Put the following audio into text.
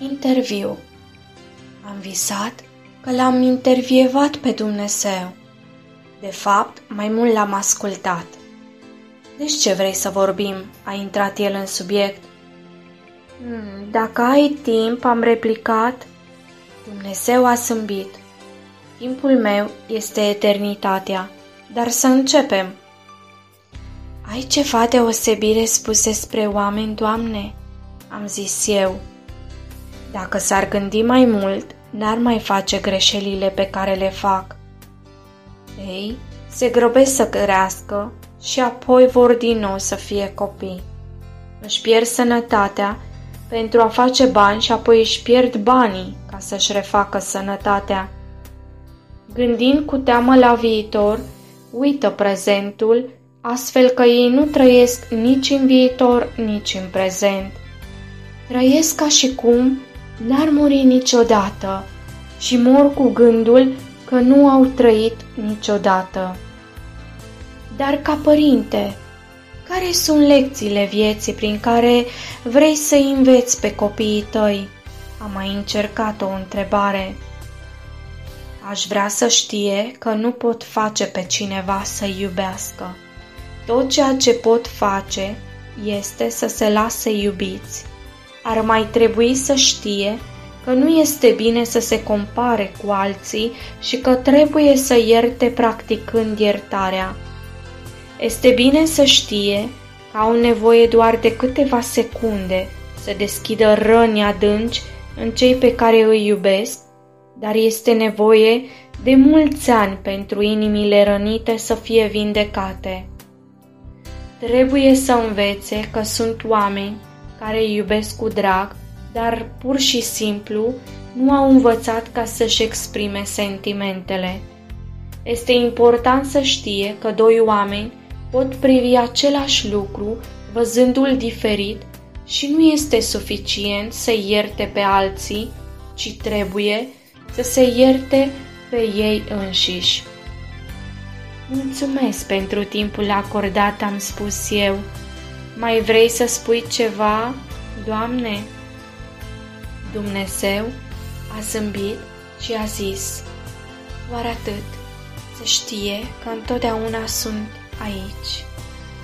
Interviu. Am visat că l-am intervievat pe Dumnezeu. De fapt, mai mult l-am ascultat. Deci ce vrei să vorbim? A intrat el în subiect. Dacă ai timp, am replicat. Dumnezeu a zâmbit. Timpul meu este eternitatea, dar să începem. Ai ceva deosebire spus despre oameni, Doamne? Am zis eu. Dacă s-ar gândi mai mult, n-ar mai face greșelile pe care le fac. Ei, se grăbesc să crească și apoi vor din nou să fie copii. Își pierd sănătatea pentru a face bani și apoi își pierd banii ca să-și refacă sănătatea. Gândind cu teamă la viitor, uită prezentul, astfel că ei nu trăiesc nici în viitor, nici în prezent. Trăiesc ca și cum n-ar muri niciodată și mor cu gândul că nu au trăit niciodată. Dar ca părinte, care sunt lecțiile vieții prin care vrei să înveți pe copiii tăi? Am mai încercat o întrebare. Aș vrea să știe că nu pot face pe cineva să iubească. Tot ceea ce pot face este să se lase iubiți. Ar mai trebui să știe că nu este bine să se compare cu alții și că trebuie să ierte practicând iertarea. Este bine să știe că au nevoie doar de câteva secunde să deschidă răni adânci în cei pe care îi iubesc, dar este nevoie de mulți ani pentru inimile rănite să fie vindecate. Trebuie să învețe că sunt oameni care îi iubesc cu drag, dar pur și simplu nu au învățat ca să-și exprime sentimentele. Este important să știe că doi oameni pot privi același lucru văzându-l diferit și nu este suficient să ierte pe alții, ci trebuie să se ierte pe ei înșiși. Mulțumesc pentru timpul acordat, am spus eu. Mai vrei să spui ceva, Doamne? Dumnezeu a zâmbit și a zis, doar atât, să știe că întotdeauna sunt aici.